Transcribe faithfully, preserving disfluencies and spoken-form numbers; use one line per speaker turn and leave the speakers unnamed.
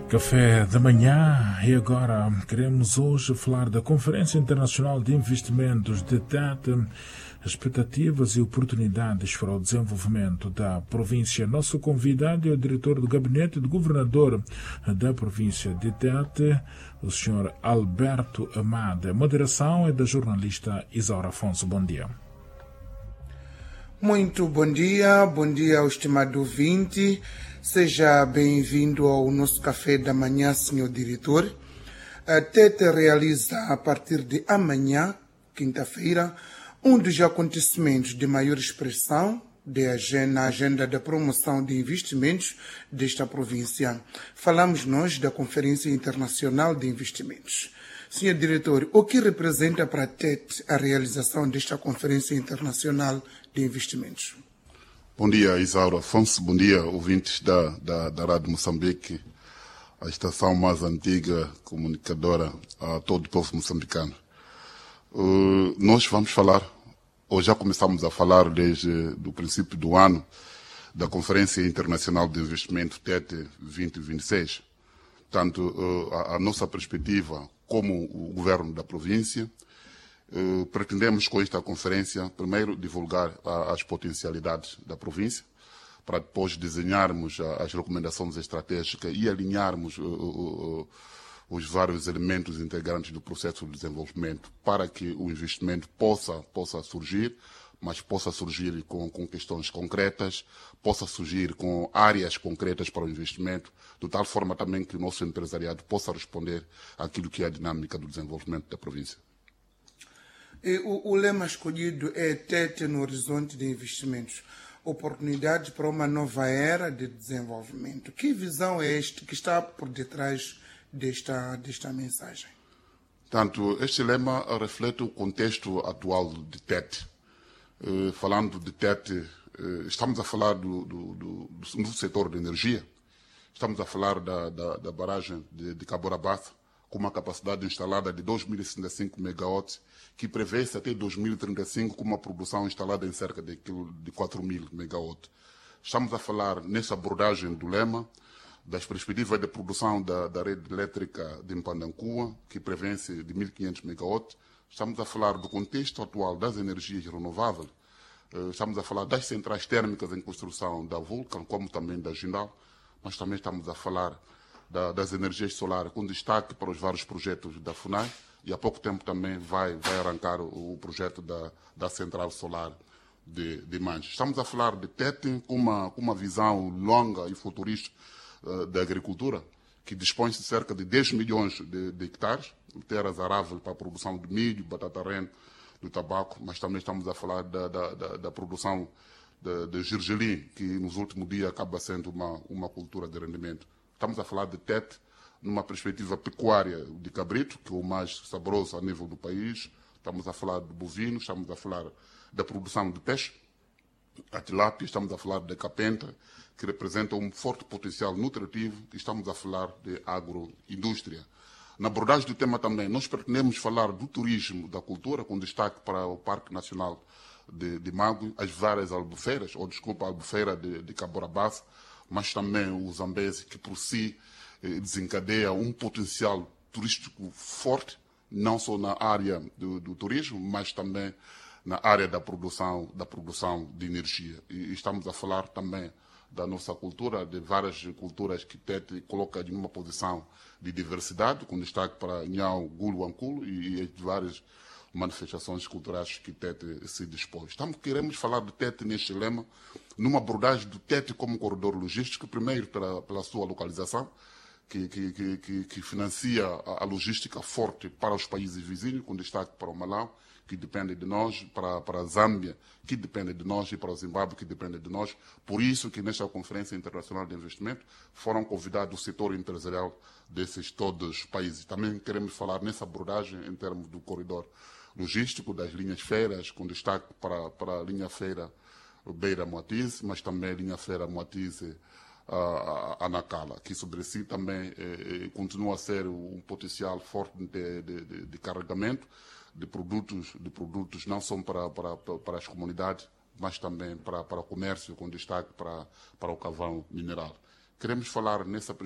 Café da manhã, e agora queremos hoje falar da Conferência Internacional de Investimentos de T E T, expectativas e oportunidades para o desenvolvimento da província. Nosso convidado é o diretor do gabinete do governador da província de T E T, o senhor Alberto Amada. A moderação é da jornalista Isaura Afonso. Bom dia.
Muito bom dia, bom dia ao estimado ouvinte. Seja bem-vindo ao nosso café da manhã, senhor diretor. A T E T realiza, a partir de amanhã, quinta-feira, um dos acontecimentos de maior expressão na agenda da promoção de investimentos desta província. Falamos nós da Conferência Internacional de Investimentos. Senhor diretor, o que representa para a T E T a realização desta Conferência Internacional de Investimentos?
Bom dia, Isaura Afonso. Bom dia, ouvintes da, da, da Rádio Moçambique, a estação mais antiga comunicadora a todo o povo moçambicano. Uh, nós vamos falar, ou já começamos a falar desde o princípio do ano, da Conferência Internacional de Investimento T E T vinte vinte e seis. Portanto, uh, a, a nossa perspectiva como o governo da província, Uh, pretendemos com esta conferência, primeiro, divulgar a, as potencialidades da província, para depois desenharmos a, as recomendações estratégicas e alinharmos uh, uh, uh, os vários elementos integrantes do processo de desenvolvimento para que o investimento possa, possa surgir, mas possa surgir com, com questões concretas, possa surgir com áreas concretas para o investimento, de tal forma também que o nosso empresariado possa responder àquilo que é a dinâmica do desenvolvimento da província.
E o, o lema escolhido é T E T no horizonte de investimentos, oportunidades para uma nova era de desenvolvimento. Que visão é esta que está por detrás desta, desta mensagem?
Portanto, este lema reflete o contexto atual de T E T. Uh, falando de T E T, uh, estamos a falar do, do, do, do setor de energia, estamos a falar da, da, da barragem de, de Cabora-Bassa, com uma capacidade instalada de dois mil e sessenta e cinco megawatts, que prevê-se até dois mil e trinta e cinco com uma produção instalada em cerca de, de quatro mil megawatts. Estamos a falar, nessa abordagem do lema, das perspectivas de produção da, da rede elétrica de Mpandancua, que prevê-se de mil e quinhentos megawatts. Estamos a falar do contexto atual das energias renováveis. Estamos a falar das centrais térmicas em construção da Vulcan, como também da Jindal, mas também estamos a falar Da, das energias solares, com destaque para os vários projetos da FUNAI, e há pouco tempo também vai, vai arrancar o, o projeto da, da central solar de, de Manches. Estamos a falar de T E T com uma, com uma visão longa e futurista uh, da agricultura, que dispõe de cerca de dez milhões de, de hectares, terras aráveis para a produção de milho, batata rene, do tabaco, mas também estamos a falar da, da, da, da produção de, de gergelim, que nos últimos dias acaba sendo uma, uma cultura de rendimento. Estamos a falar de T E T numa perspectiva pecuária de cabrito, que é o mais saboroso a nível do país. Estamos a falar de bovino, estamos a falar da produção de peixe, a tilápia, estamos a falar da capenta, que representa um forte potencial nutritivo, e estamos a falar de agroindústria. Na abordagem do tema também, nós pretendemos falar do turismo, da cultura, com destaque para o Parque Nacional de, de Mago, as várias albufeiras, ou desculpa, a albufeira de, de Cabora-Bassa, mas também o Zambeze, que por si eh, desencadeia um potencial turístico forte, não só na área do, do turismo, mas também na área da produção, da produção de energia. E estamos a falar também da nossa cultura, de várias culturas que T E T coloca em uma posição de diversidade, com destaque para Nhau, Gulu, Anculo e, e várias manifestações culturais que T E T se dispôs. Estamos, queremos falar do T E T neste lema, numa abordagem do T E T como corredor logístico, primeiro pela, pela sua localização, que, que, que, que financia a, a logística forte para os países vizinhos, com destaque para o Malau, que depende de nós, para, para a Zâmbia, que depende de nós, e para o Zimbábue, que depende de nós. Por isso que nesta Conferência Internacional de Investimento foram convidados o setor empresarial desses todos os países. Também queremos falar nessa abordagem em termos do corredor logístico, das linhas feiras, com destaque para, para a linha feira Beira-Moatize, mas também a linha feira Moatize-Anacala, que sobre si também eh, continua a ser um potencial forte de, de, de, de carregamento de produtos, de produtos não só para, para, para as comunidades, mas também para, para o comércio, com destaque para, para o carvão mineral. Queremos falar nessa perspectiva